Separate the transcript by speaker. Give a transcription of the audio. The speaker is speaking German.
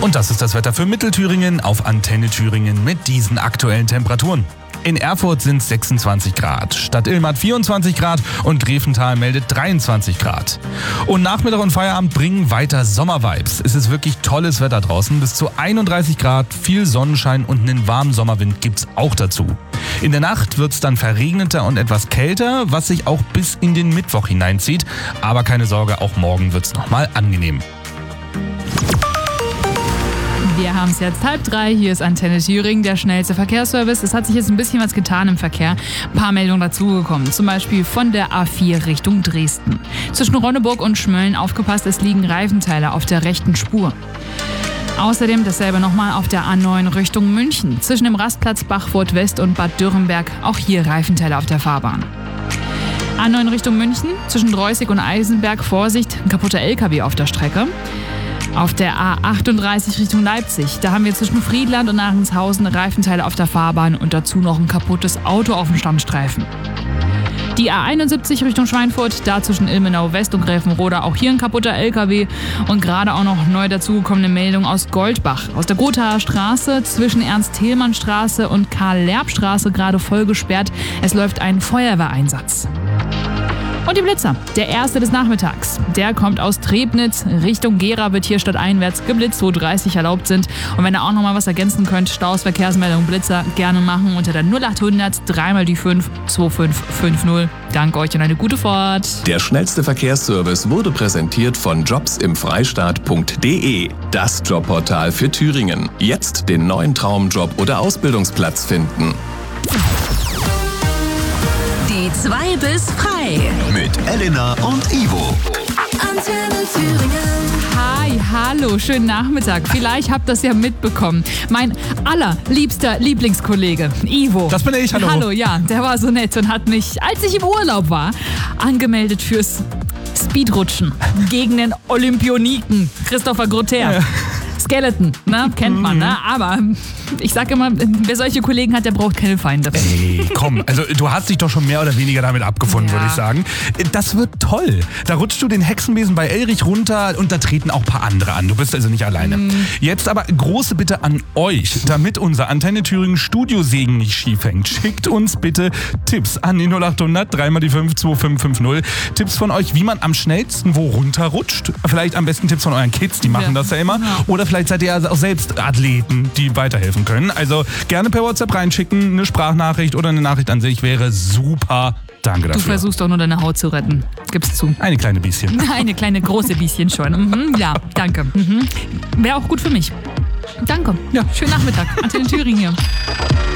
Speaker 1: Und das ist das Wetter für Mittelthüringen auf Antenne Thüringen mit diesen aktuellen Temperaturen. In Erfurt sind es 26 Grad, Stadt Ilm hat 24 Grad und Grevental meldet 23 Grad. Und Nachmittag und Feierabend bringen weiter Sommervibes. Es ist wirklich tolles Wetter draußen, bis zu 31 Grad, viel Sonnenschein und einen warmen Sommerwind gibt's auch dazu. In der Nacht wird's dann verregneter und etwas kälter, was sich auch bis in den Mittwoch hineinzieht. Aber keine Sorge, auch morgen wird's nochmal angenehm.
Speaker 2: Wir haben es jetzt 2:30, hier ist Antenne Thüringen, der schnellste Verkehrsservice. Es hat sich jetzt ein bisschen was getan im Verkehr. Ein paar Meldungen dazugekommen, zum Beispiel von der A4 Richtung Dresden. Zwischen Ronneburg und Schmölln aufgepasst, es liegen Reifenteile auf der rechten Spur. Außerdem dasselbe nochmal auf der A9 Richtung München. Zwischen dem Rastplatz Bachfurt West und Bad Dürrenberg, auch hier Reifenteile auf der Fahrbahn. A9 Richtung München, zwischen Dreußig und Eisenberg, Vorsicht, ein kaputter LKW auf der Strecke. Auf der A38 Richtung Leipzig, da haben wir zwischen Friedland und Arenshausen Reifenteile auf der Fahrbahn und dazu noch ein kaputtes Auto auf dem Standstreifen. Die A71 Richtung Schweinfurt, da zwischen Ilmenau West und Gräfenroda auch hier ein kaputter LKW und gerade auch noch neu dazugekommene Meldung aus Goldbach. Aus der Gothaer Straße zwischen Ernst-Thälmann-Straße und Karl-Lerb-Straße gerade voll gesperrt. Es läuft ein Feuerwehreinsatz. Und die Blitzer, der erste des Nachmittags. Der kommt aus Trebnitz. Richtung Gera wird hier stadteinwärts geblitzt, wo 30 erlaubt sind. Und wenn ihr auch noch mal was ergänzen könnt, Staus, Verkehrsmeldung, Blitzer, gerne machen unter der 0800 3 die 5 2550. Danke euch und eine gute Fahrt.
Speaker 3: Der schnellste Verkehrsservice wurde präsentiert von jobsimfreistaat.de. Das Jobportal für Thüringen. Jetzt den neuen Traumjob oder Ausbildungsplatz finden.
Speaker 4: Die 2 bis frei.
Speaker 3: Mit Elena und Ivo.
Speaker 4: Antenne Thüringen.
Speaker 2: Hi, hallo, schönen Nachmittag. Vielleicht habt ihr das ja mitbekommen. Mein allerliebster Lieblingskollege, Ivo.
Speaker 1: Das bin ich, hallo.
Speaker 2: Hallo, ja, der war so nett und hat mich, als ich im Urlaub war, angemeldet fürs Speedrutschen gegen den Olympioniken Christopher Grotter. Ja. Skeleton, ne? Kennt man, ne? Aber ich sag immer, wer solche Kollegen hat, der braucht keine Feinde.
Speaker 1: Ey, komm, also du hast dich doch schon mehr oder weniger damit abgefunden, würde ich sagen. Das wird toll. Da rutschst du den Hexenbesen bei Elrich runter und da treten auch ein paar andere an. Du bist also nicht alleine. Jetzt aber große Bitte an euch, damit unser Antenne Thüringen Studiosegen nicht schief hängt. Schickt uns bitte Tipps an die 0800 3 die 5 2550. Tipps von euch, wie man am schnellsten wo runterrutscht. Vielleicht am besten Tipps von euren Kids, die machen das ja immer. Oder vielleicht seid ihr auch selbst Athleten, die weiterhelfen können. Also gerne per WhatsApp reinschicken, eine Sprachnachricht oder eine Nachricht an sich wäre super. Danke dafür.
Speaker 2: Du versuchst doch nur deine Haut zu retten. Gib's zu.
Speaker 1: Eine kleine Bieschen.
Speaker 2: Eine kleine große Bieschen schon. Ja, danke. Wäre auch gut für mich. Danke. Ja. Schönen Nachmittag. Antenne Thüringen hier.